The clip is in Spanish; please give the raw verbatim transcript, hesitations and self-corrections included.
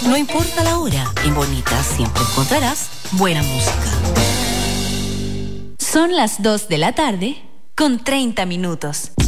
No importa la hora, en Bonita siempre encontrarás buena música. Son las dos de la tarde con treinta minutos.